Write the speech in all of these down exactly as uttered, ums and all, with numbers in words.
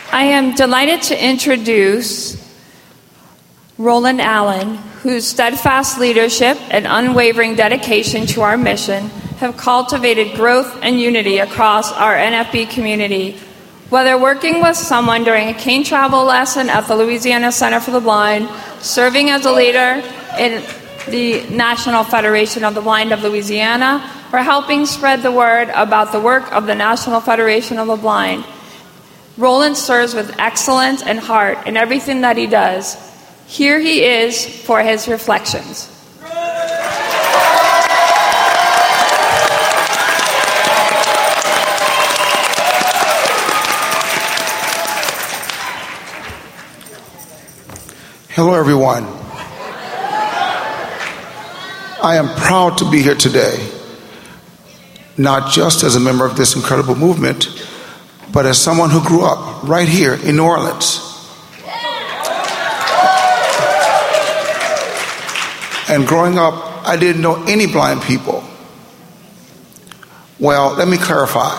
I am delighted to introduce Roland Allen, whose steadfast leadership and unwavering dedication to our mission have cultivated growth and unity across our N F B community. Whether working with someone during a cane travel lesson at the Louisiana Center for the Blind, serving as a leader in the National Federation of the Blind of Louisiana, or helping spread the word about the work of the National Federation of the Blind, Roland serves with excellence and heart in everything that he does. Here he is for his reflections. Hello, everyone. I am proud to be here today, not just as a member of this incredible movement, but as someone who grew up right here in New Orleans. And growing up, I didn't know any blind people. Well, let me clarify.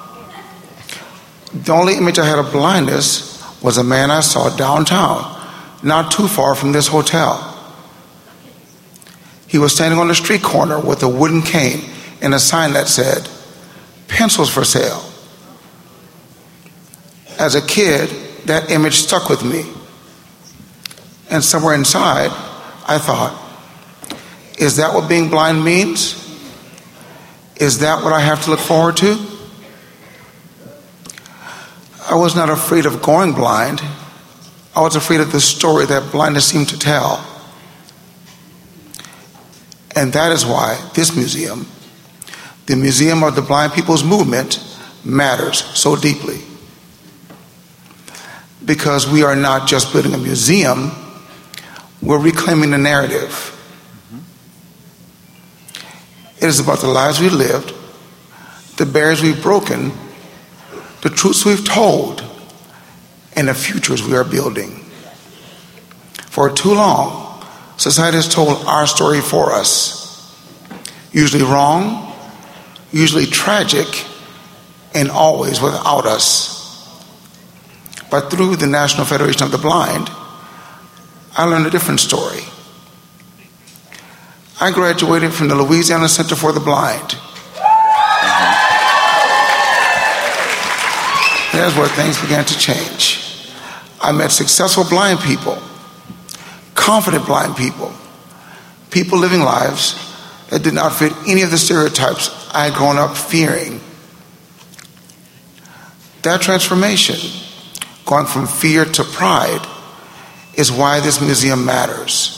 The only image I had of blindness was a man I saw downtown, not too far from this hotel. He was standing on the street corner with a wooden cane and a sign that said, "Pencils for sale." As a kid, that image stuck with me. And somewhere inside, I thought, is that what being blind means? Is that what I have to look forward to? I was not afraid of going blind. I was afraid of the story that blindness seemed to tell. And that is why this museum, the Museum of the Blind People's Movement, matters so deeply. Because we are not just building a museum, we're reclaiming the narrative. It is about the lives we've lived, the barriers we've broken, the truths we've told, and the futures we are building. For too long, society has told our story for us, usually wrong, usually tragic, and always without us. But through the National Federation of the Blind, I learned a different story. I graduated from the Louisiana Center for the Blind. That's where things began to change. I met successful blind people, confident blind people, people living lives that did not fit any of the stereotypes I had grown up fearing. That transformation, going from fear to pride, is why this museum matters.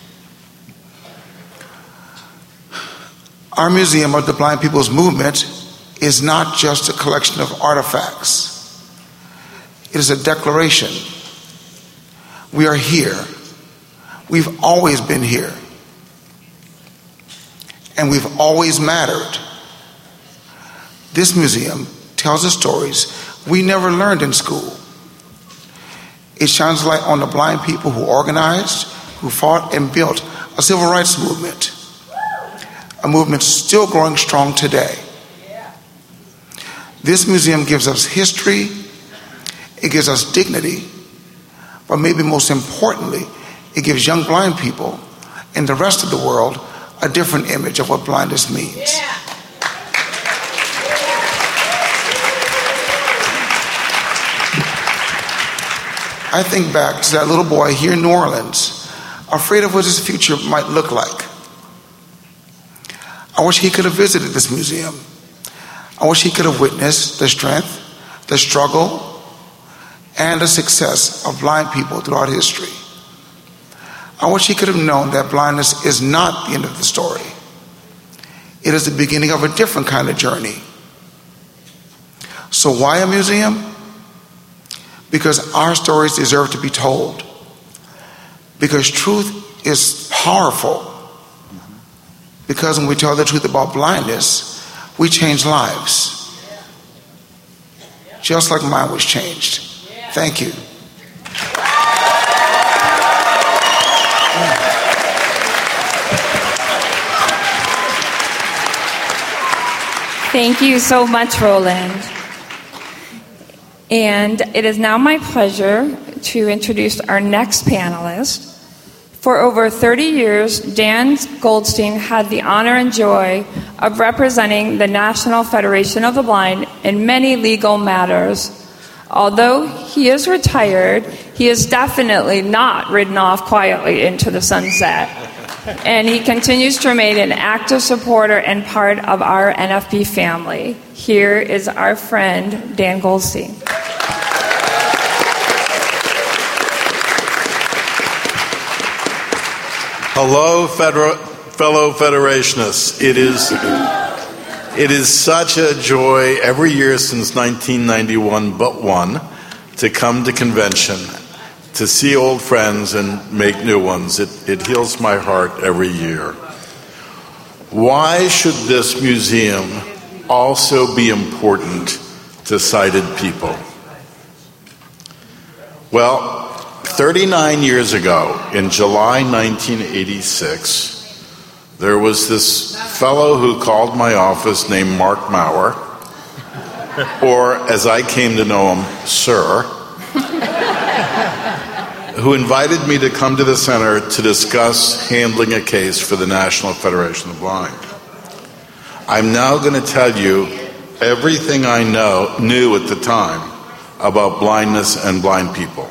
Our Museum of the Blind People's Movement is not just a collection of artifacts. It is a declaration. We are here. We've always been here. And we've always mattered. This museum tells the stories we never learned in school. It shines light on the blind people who organized, who fought and built a civil rights movement. A movement still growing strong today. This museum gives us history, it gives us dignity, but maybe most importantly, it gives young blind people and the rest of the world a different image of what blindness means. Yeah. I think back to that little boy here in New Orleans, afraid of what his future might look like. I wish he could have visited this museum. I wish he could have witnessed the strength, the struggle, and the success of blind people throughout history. I wish he could have known that blindness is not the end of the story. It is the beginning of a different kind of journey. So why a museum? Because our stories deserve to be told. Because truth is powerful. Because when we tell the truth about blindness, we change lives. Just like mine was changed. Thank you. Thank you so much, Roland. And it is now my pleasure to introduce our next panelist. For over thirty years, Dan Goldstein had the honor and joy of representing the National Federation of the Blind in many legal matters. Although he is retired, he is definitely not ridden off quietly into the sunset. And he continues to remain an active supporter and part of our N F B family. Here is our friend, Dan Goldstein. Hello, feder- fellow Federationists. It is, it is such a joy every year since nineteen ninety-one but one to come to convention, to see old friends and make new ones. It, it heals my heart every year. Why should this museum also be important to sighted people? Well, thirty-nine years ago, in July nineteen eighty-six, there was this fellow who called my office named Mark Maurer, or as I came to know him, Sir, who invited me to come to the center to discuss handling a case for the National Federation of the Blind. I'm now going to tell you everything I know knew at the time about blindness and blind people.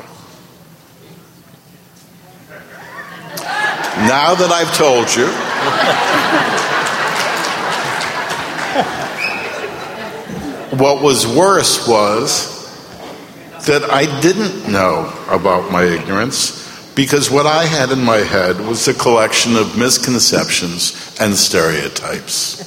Now that I've told you, what was worse was that I didn't know about my ignorance, because what I had in my head was a collection of misconceptions and stereotypes.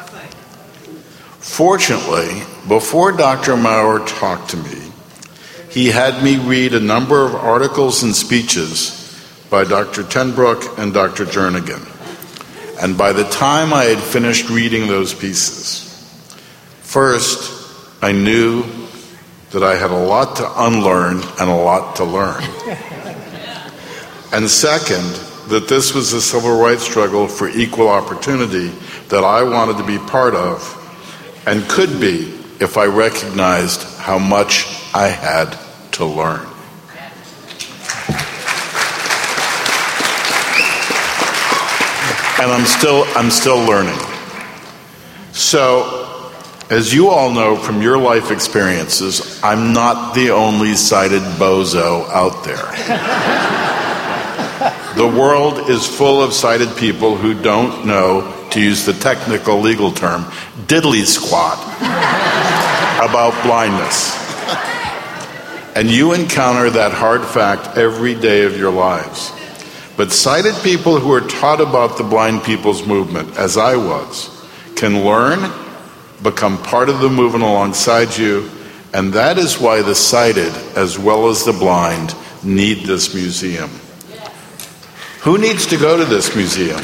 Fortunately, before Doctor Maurer talked to me, he had me read a number of articles and speeches by Doctor Tenbrook and Doctor Jernigan. And by the time I had finished reading those pieces, first, I knew that I had a lot to unlearn and a lot to learn. And second, that this was a civil rights struggle for equal opportunity that I wanted to be part of and could be if I recognized how much I had to learn. And I'm still I'm still learning. So, as you all know from your life experiences, I'm not the only sighted bozo out there. The world is full of sighted people who don't know, to use the technical legal term, diddly squat about blindness. And you encounter that hard fact every day of your lives. But sighted people who are taught about the blind people's movement, as I was, can learn, become part of the movement alongside you, and that is why the sighted, as well as the blind, need this museum. Who needs to go to this museum?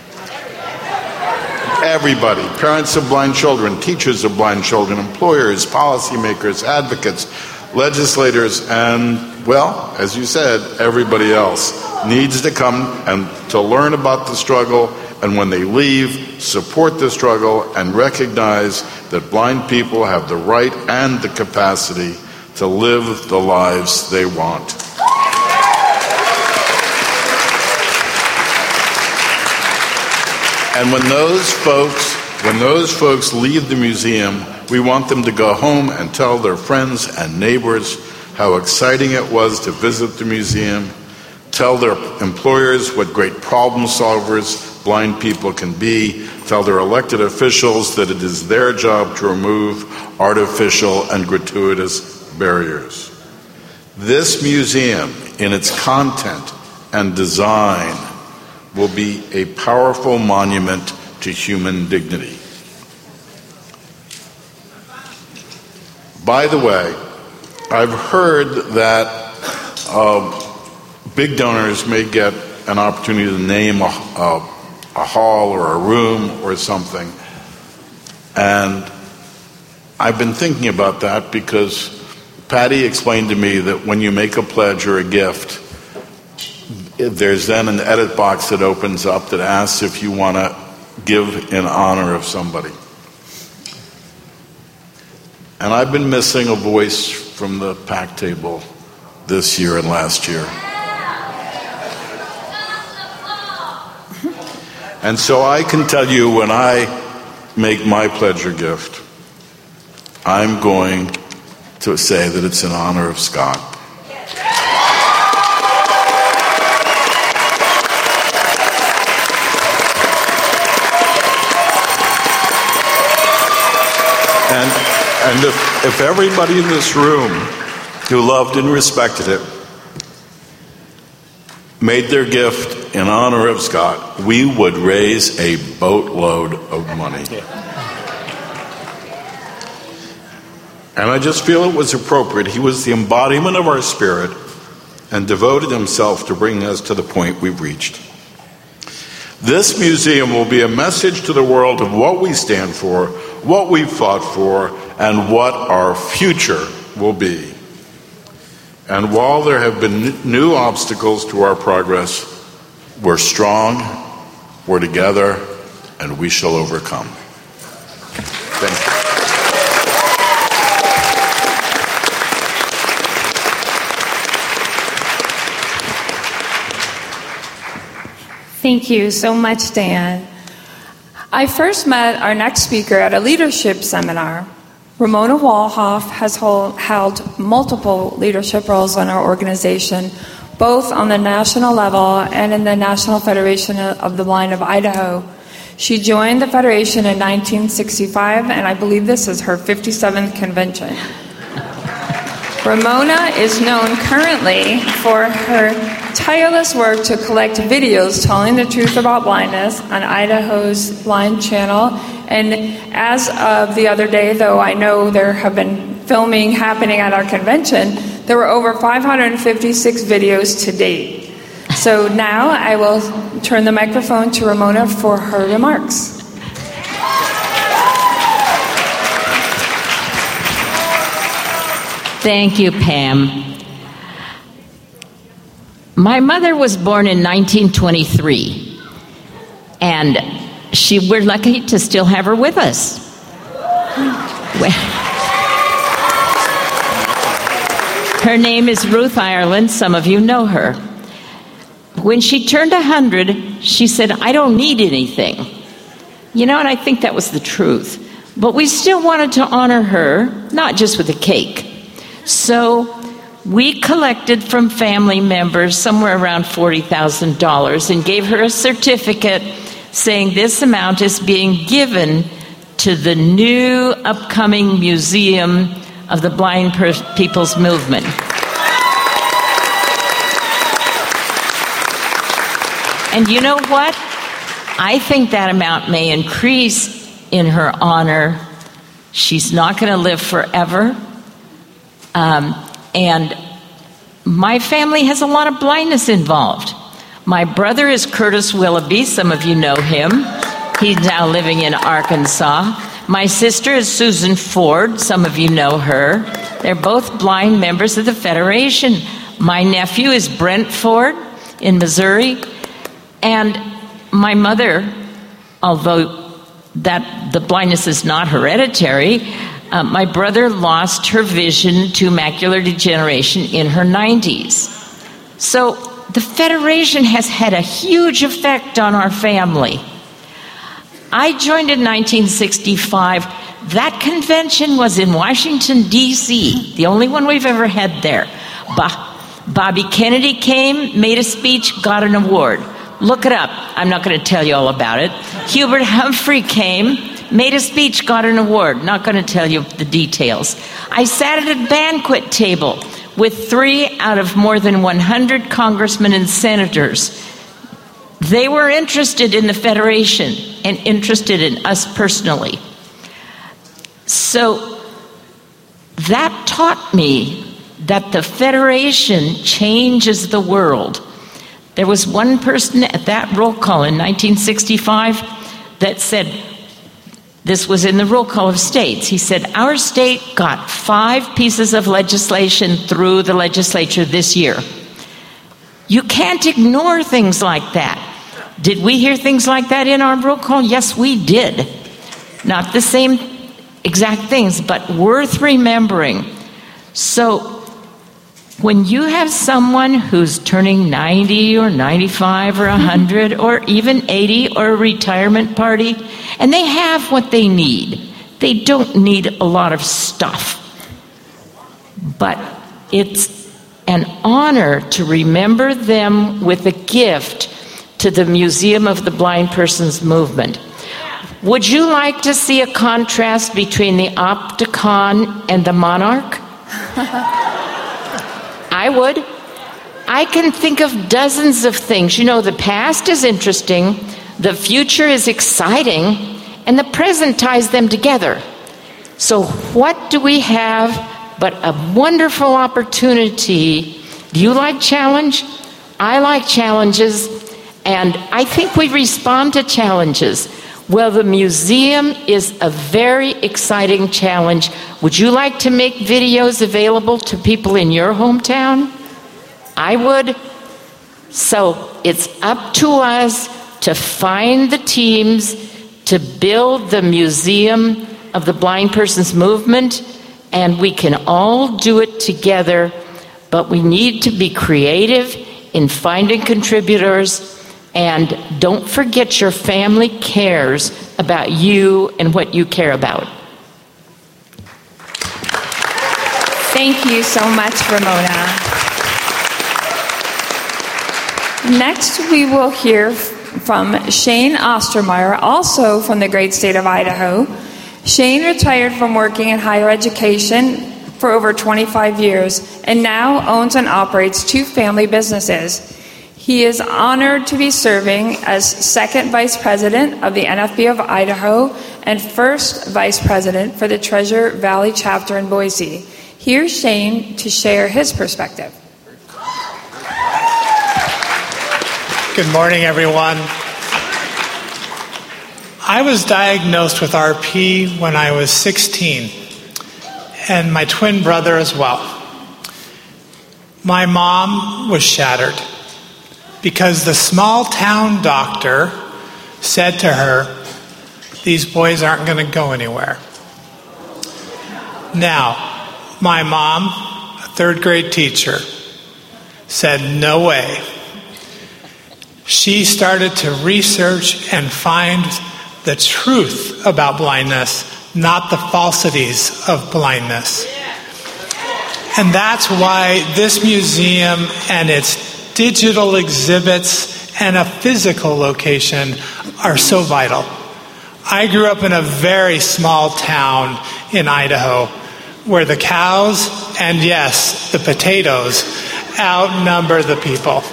Everybody. Parents of blind children, teachers of blind children, employers, policymakers, advocates, legislators, and, well, as you said, everybody else needs to come and to learn about the struggle, and when they leave, support the struggle and recognize that blind people have the right and the capacity to live the lives they want. And when those folks, when those folks leave the museum, we want them to go home and tell their friends and neighbors how exciting it was to visit the museum, tell their employers what great problem solvers blind people can be, tell their elected officials that it is their job to remove artificial and gratuitous barriers. This museum, in its content and design, will be a powerful monument to human dignity. By the way, I've heard that uh, big donors may get an opportunity to name a, a, a hall or a room or something. And I've been thinking about that because Patty explained to me that when you make a pledge or a gift, there's then an edit box that opens up that asks if you want to give in honor of somebody. And I've been missing a voice for from the PAC table this year and last year. And so I can tell you, when I make my pledge or gift, I'm going to say that it's in honor of Scott. And, and if, if everybody in this room who loved and respected it made their gift in honor of Scott, we would raise a boatload of money. And I just feel it was appropriate. He was the embodiment of our spirit and devoted himself to bringing us to the point we've reached. This museum will be a message to the world of what we stand for, what we've fought for, and what our future will be. And while there have been new obstacles to our progress, we're strong, we're together, and we shall overcome. Thank you. Thank you so much, Dan. I first met our next speaker at a leadership seminar. Ramona Walhoff has hold, held multiple leadership roles in our organization, both on the national level and in the National Federation of the Blind of Idaho. She joined the Federation in nineteen sixty-five, and I believe this is her fifty-seventh convention. Ramona is known currently for her tireless work to collect videos telling the truth about blindness on Idaho's Blind Channel. And as of the other day, though I know there have been filming happening at our convention, there were over five hundred fifty-six videos to date. So now I will turn the microphone to Ramona for her remarks. Thank you, Pam. My mother was born in nineteen twenty-three, and she we're lucky to still have her with us. Her name is Ruth Ireland. Some of you know her. When she turned one hundred, she said, "I don't need anything." You know, and I think that was the truth. But we still wanted to honor her, not just with a cake. So we collected from family members somewhere around forty thousand dollars and gave her a certificate saying this amount is being given to the new upcoming Museum of the Blind per- People's Movement. And you know what? I think that amount may increase in her honor. She's not going to live forever. Um, and my family has a lot of blindness involved. My brother is Curtis Willoughby. Some of you know him. He's now living in Arkansas. My sister is Susan Ford. Some of you know her. They're both blind members of the Federation. My nephew is Brent Ford in Missouri. And my mother, although that the blindness is not hereditary, Uh, my brother lost her vision to macular degeneration in her nineties. So the Federation has had a huge effect on our family. I joined in nineteen sixty-five. That convention was in Washington, D C, the only one we've ever had there. Bo- Bobby Kennedy came, made a speech, got an award. Look it up. I'm not going to tell you all about it. Hubert Humphrey came, made a speech, got an award. Not going to tell you the details. I sat at a banquet table with three out of more than one hundred congressmen and senators. They were interested in the Federation and interested in us personally. So that taught me that the Federation changes the world. There was one person at that roll call in nineteen sixty-five that said, this was in the roll call of states. He said, our state got five pieces of legislation through the legislature this year. You can't ignore things like that. Did we hear things like that in our roll call? Yes, we did. Not the same exact things, but worth remembering. So when you have someone who's turning ninety or ninety-five or one hundred or even eighty or a retirement party, and they have what they need, they don't need a lot of stuff. But it's an honor to remember them with a gift to the Museum of the Blind Persons Movement. Would you like to see a contrast between the Opticon and the Monarch? I would. I can think of dozens of things. You know, the past is interesting, the future is exciting, and the present ties them together. So what do we have but a wonderful opportunity? Do you like challenge? I like challenges, and I think we respond to challenges. Well, the museum is a very exciting challenge. Would you like to make videos available to people in your hometown? I would. So it's up to us to find the teams to build the Museum of the Blind Persons Movement, and we can all do it together, but we need to be creative in finding contributors. And don't forget your family cares about you and what you care about. Thank you so much, Ramona. Next, we will hear from Shane Ostermeyer, also from the great state of Idaho. Shane retired from working in higher education for over twenty-five years and now owns and operates two family businesses. He is honored to be serving as second vice president of the N F B of Idaho and first vice president for the Treasure Valley chapter in Boise. Here's Shane to share his perspective. Good morning, everyone. I was diagnosed with R P when I was sixteen, and my twin brother as well. My mom was shattered, because the small town doctor said to her, these boys aren't going to go anywhere. Now, my mom, a third grade teacher, said no way. She started to research and find the truth about blindness, not the falsities of blindness. And that's why this museum and its digital exhibits and a physical location are so vital. I grew up in a very small town in Idaho where the cows and, yes, the potatoes outnumber the people.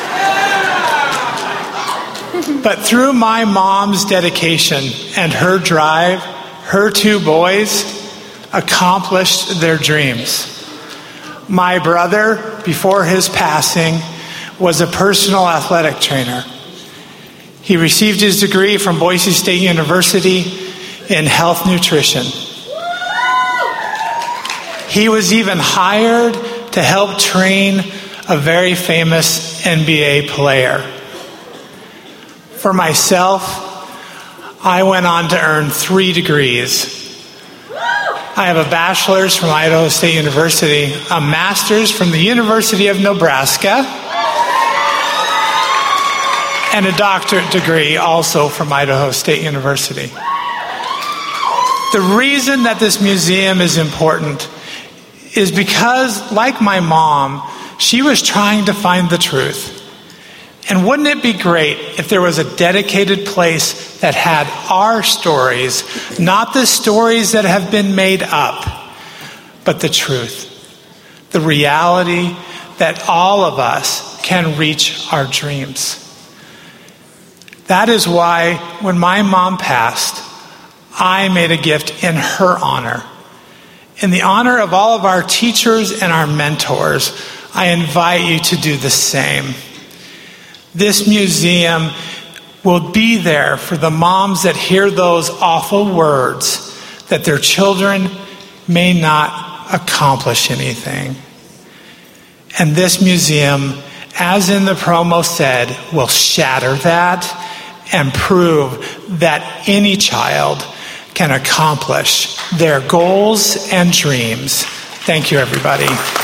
But through my mom's dedication and her drive, her two boys accomplished their dreams. My brother, before his passing, was a personal athletic trainer. He received his degree from Boise State University in health nutrition. He was even hired to help train a very famous N B A player. For myself, I went on to earn three degrees. I have a bachelor's from Idaho State University, a master's from the University of Nebraska, and a doctorate degree also from Idaho State University. The reason that this museum is important is because, like my mom, she was trying to find the truth. And wouldn't it be great if there was a dedicated place that had our stories, not the stories that have been made up, but the truth, the reality that all of us can reach our dreams. That is why when my mom passed, I made a gift in her honor. In the honor of all of our teachers and our mentors, I invite you to do the same. This museum will be there for the moms that hear those awful words that their children may not accomplish anything. And this museum, as in the promo said, will shatter that and prove that any child can accomplish their goals and dreams Thank you, everybody.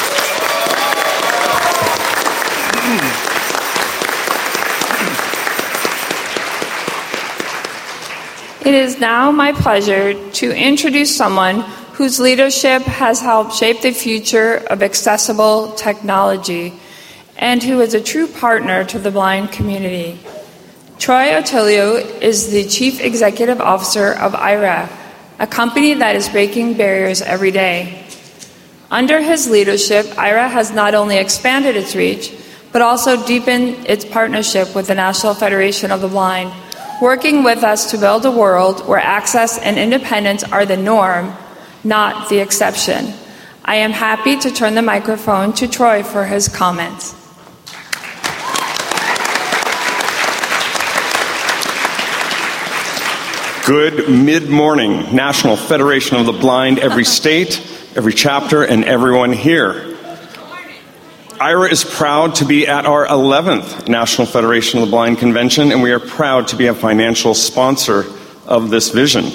It is now my pleasure to introduce someone whose leadership has helped shape the future of accessible technology and who is a true partner to the blind community. Troy Otilio is the Chief Executive Officer of Aira, a company that is breaking barriers every day. Under his leadership, Aira has not only expanded its reach, but also deepened its partnership with the National Federation of the Blind, working with us to build a world where access and independence are the norm, not the exception. I am happy to turn the microphone to Troy for his comments. Good mid-morning, National Federation of the Blind, every state, every chapter, and everyone here. Aira is proud to be at our eleventh National Federation of the Blind Convention, and we are proud to be a financial sponsor of this vision.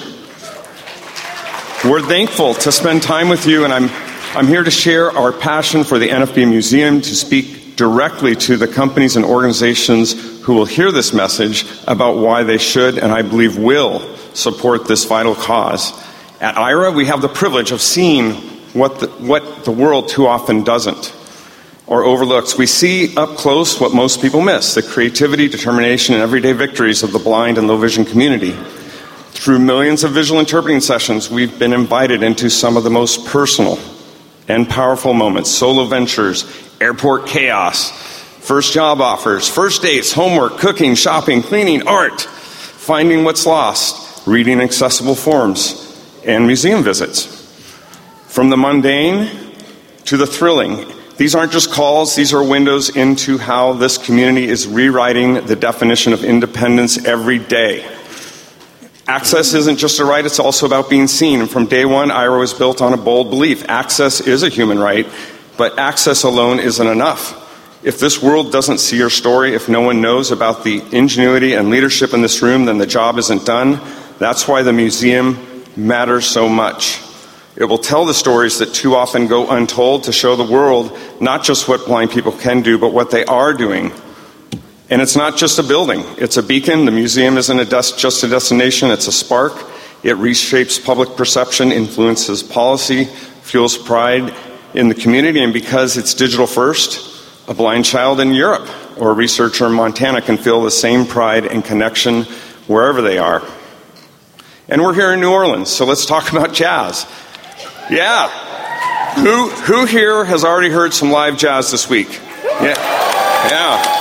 We're thankful to spend time with you, and I'm, I'm here to share our passion for the N F B Museum, to speak directly to the companies and organizations who will hear this message about why they should, and I believe will, support this vital cause. At Aira, we have the privilege of seeing what the, what the world too often doesn't or overlooks. We see up close what most people miss, the creativity, determination, and everyday victories of the blind and low vision community. Through millions of visual interpreting sessions, we've been invited into some of the most personal and powerful moments: solo ventures, airport chaos, first job offers, first dates, homework, cooking, shopping, cleaning, art, finding what's lost, reading accessible forms, and museum visits. From the mundane to the thrilling, these aren't just calls, these are windows into how this community is rewriting the definition of independence every day. Access isn't just a right, it's also about being seen. And from day one, Aira was built on a bold belief. Access is a human right, but access alone isn't enough. If this world doesn't see your story, if no one knows about the ingenuity and leadership in this room, then the job isn't done. That's why the museum matters so much. It will tell the stories that too often go untold, to show the world not just what blind people can do, but what they are doing. And it's not just a building, it's a beacon. The museum isn't a des- just a destination, it's a spark. It reshapes public perception, influences policy, fuels pride in the community, and because it's digital first, a blind child in Europe or a researcher in Montana can feel the same pride and connection wherever they are. And we're here in New Orleans, so let's talk about jazz. Yeah. Who who here has already heard some live jazz this week? Yeah. Yeah.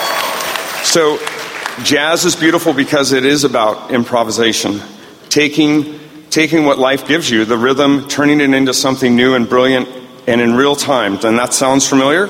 So jazz is beautiful because it is about improvisation. Taking taking what life gives you, the rhythm, turning it into something new and brilliant and in real time. Then that sounds familiar?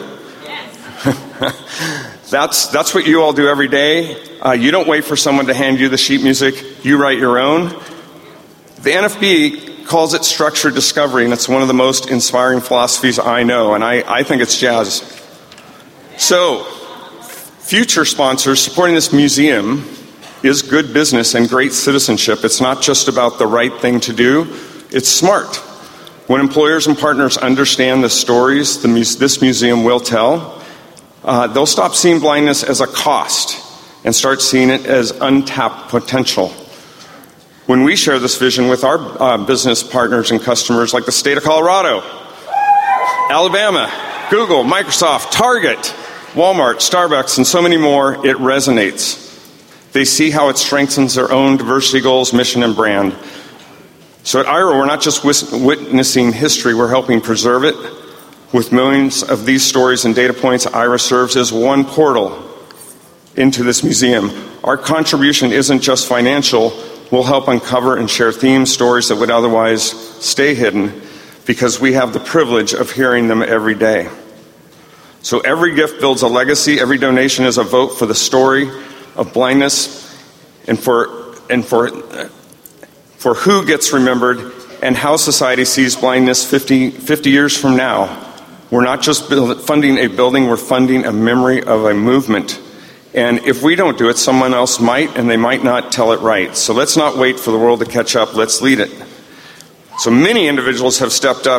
Yes. that's that's what you all do every day. Uh, you don't wait for someone to hand you the sheet music. You write your own. The N F B calls it structured discovery, and it's one of the most inspiring philosophies I know, and I, I think it's jazz. So, future sponsors supporting this museum is good business and great citizenship. It's not just about the right thing to do, it's smart. When employers and partners understand the stories the muse- this museum will tell, uh, they'll stop seeing blindness as a cost and start seeing it as untapped potential. When we share this vision with our uh, business partners and customers like the state of Colorado, Alabama, Google, Microsoft, Target, Walmart, Starbucks, and so many more, it resonates. They see how it strengthens their own diversity goals, mission, and brand. So at Aira, we're not just witnessing history, we're helping preserve it. With millions of these stories and data points, Aira serves as one portal into this museum. Our contribution isn't just financial. We'll help uncover and share themes, stories that would otherwise stay hidden, because we have the privilege of hearing them every day. So every gift builds a legacy. Every donation is a vote for the story of blindness and for and for for who gets remembered and how society sees blindness fifty, fifty years from now. We're not just build, funding a building, we're funding a memory of a movement. And if we don't do it, someone else might, and they might not tell it right. So let's not wait for the world to catch up. Let's lead it. So many individuals have stepped up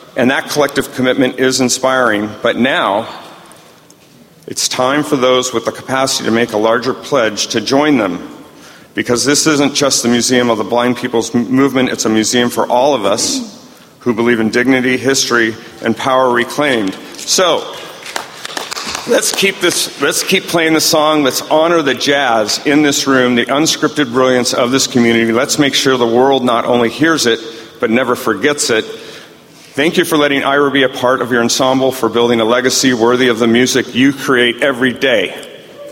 and that collective commitment is inspiring. But now, it's time for those with the capacity to make a larger pledge to join them. Because this isn't just the Museum of the Blind People's Movement, it's a museum for all of us who believe in dignity, history, and power reclaimed. So, let's keep this, let's keep playing the song. Let's honor the jazz in this room, the unscripted brilliance of this community. Let's make sure the world not only hears it, but never forgets it. Thank you for letting Ira be a part of your ensemble, for building a legacy worthy of the music you create every day.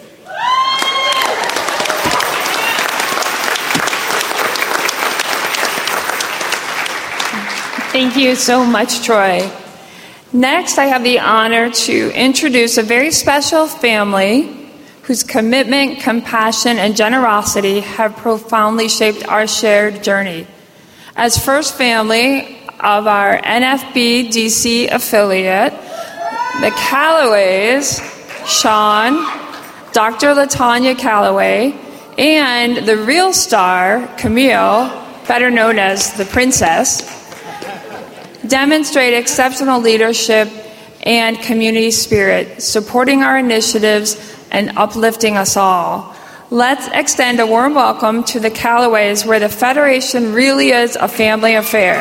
Thank you so much, Troy. Next, I have the honor to introduce a very special family whose commitment, compassion, and generosity have profoundly shaped our shared journey. As first family of our N F B D C affiliate, the Callaways, Sean, Doctor LaTanya Callaway, and the real star, Camille, better known as the Princess, demonstrate exceptional leadership and community spirit, supporting our initiatives and uplifting us all. Let's extend a warm welcome to the Callaways, where the Federation really is a family affair.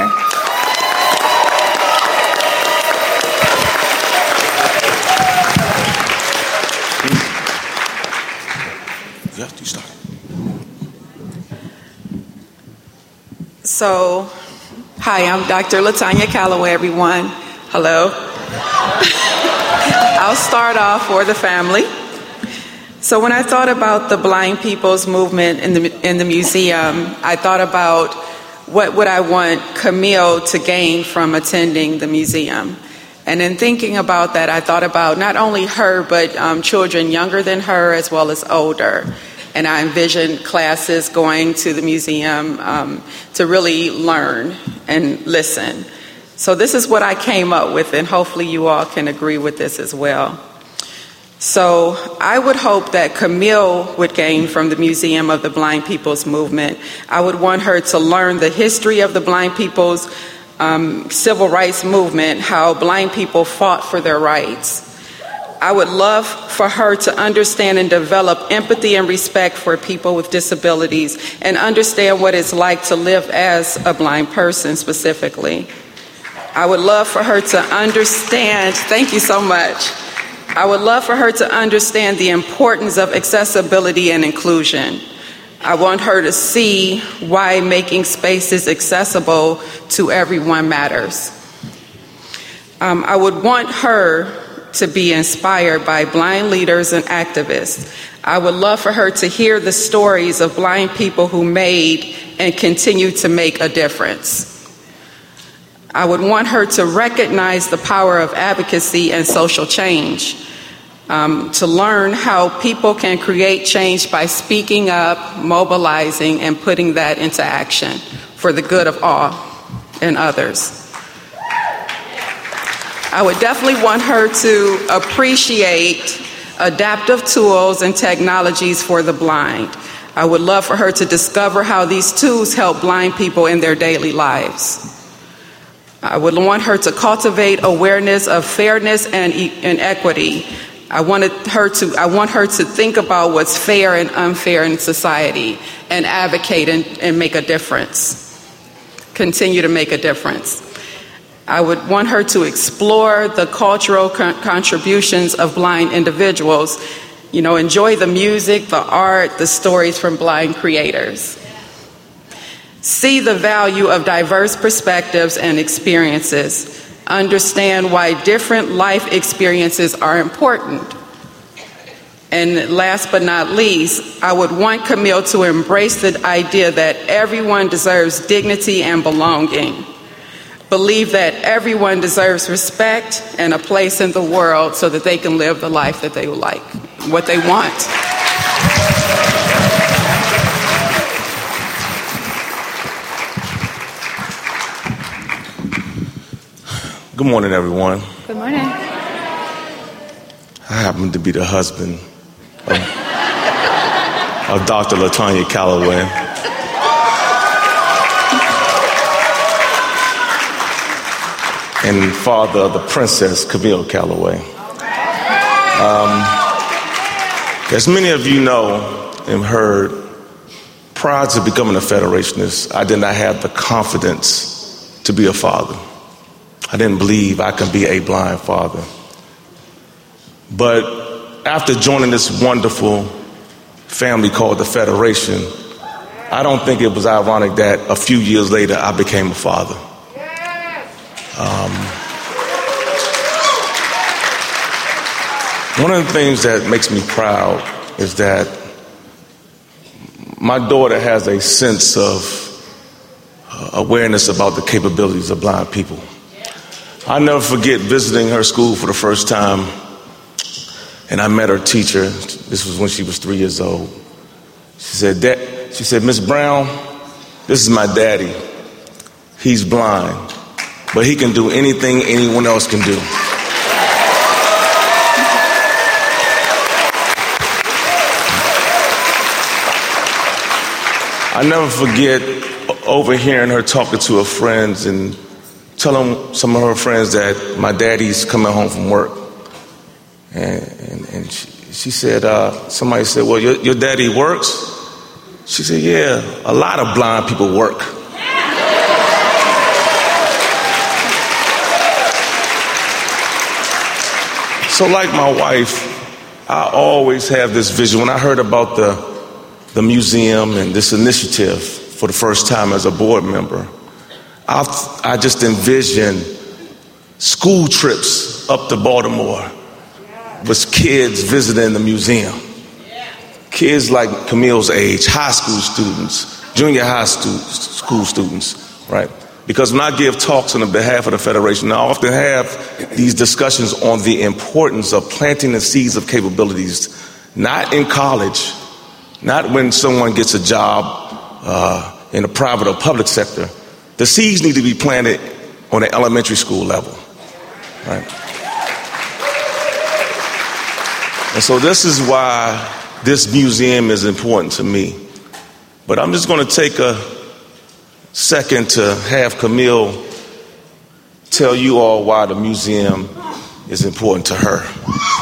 Yes, you start. So, hi, I'm Doctor LaTanya Callaway, everyone. Hello. I'll start off for the family. So when I thought about the blind people's movement in the in the museum, I thought about what would I want Camille to gain from attending the museum. And in thinking about that, I thought about not only her, but um, children younger than her as well as older. And I envisioned classes going to the museum um, to really learn and listen. So this is what I came up with, and hopefully you all can agree with this as well. So I would hope that Camille would gain from the Museum of the Blind People's Movement. I would want her to learn the history of the blind people's um, civil rights movement, how blind people fought for their rights. I would love for her to understand and develop empathy and respect for people with disabilities and understand what it's like to live as a blind person specifically. I would love for her to understand, thank you so much. I would love for her to understand the importance of accessibility and inclusion. I want her to see why making spaces accessible to everyone matters. Um, I would want her to be inspired by blind leaders and activists. I would love for her to hear the stories of blind people who made and continue to make a difference. I would want her to recognize the power of advocacy and social change, um, to learn how people can create change by speaking up, mobilizing, and putting that into action for the good of all and others. I would definitely want her to appreciate adaptive tools and technologies for the blind. I would love for her to discover how these tools help blind people in their daily lives. I would want her to cultivate awareness of fairness and, e- and equity. I wanted her to, I want her to think about what's fair and unfair in society and advocate and, and make a difference. Continue to make a difference. I would want her to explore the cultural con- contributions of blind individuals, you know, enjoy the music, the art, the stories from blind creators. See the value of diverse perspectives and experiences. Understand why different life experiences are important. And last but not least, I would want Camille to embrace the idea that everyone deserves dignity and belonging. Believe that everyone deserves respect and a place in the world so that they can live the life that they would like, what they want. Good morning, everyone. Good morning. I happen to be the husband of, of Doctor LaTanya Callaway. and father of the Princess Camille Calloway. Um, as many of you know and heard, prior to becoming a Federationist, I did not have the confidence to be a father. I didn't believe I could be a blind father. But after joining this wonderful family called the Federation, I don't think it was ironic that a few years later I became a father. Um, one of the things that makes me proud is that my daughter has a sense of uh, awareness about the capabilities of blind people. I'll never forget visiting her school for the first time, and I met her teacher. This was when she was three years old. She said, Dad, she said, Miss Brown, this is my daddy. He's blind, but he can do anything anyone else can do. I never forget overhearing her talking to her friends and telling some of her friends that my daddy's coming home from work. And, and, and she, she said, uh, somebody said, well, your, your daddy works? She said, yeah, a lot of blind people work. So like my wife, I always have this vision. When I heard about the the museum and this initiative for the first time as a board member, I, I just envisioned school trips up to Baltimore with kids visiting the museum. Kids like Camille's age, high school students, junior high stu- school students, right? Because when I give talks on behalf of the Federation, I often have these discussions on the importance of planting the seeds of capabilities, not in college, not when someone gets a job uh, in the private or public sector. The seeds need to be planted on the elementary school level, right? And so this is why this museum is important to me. But I'm just going to take a second to have Camille tell you all why the museum is important to her.